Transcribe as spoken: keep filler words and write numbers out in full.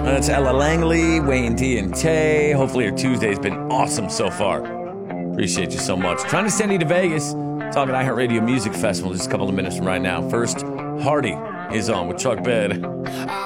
That's Ella Langley, Wayne T, and Tay. Hopefully your Tuesday's been awesome so far. Appreciate you so much. Trying to send you to Vegas. Talking iHeartRadio Music Festival just a couple of minutes from right now. First, Hardy is on with Chuck Bed.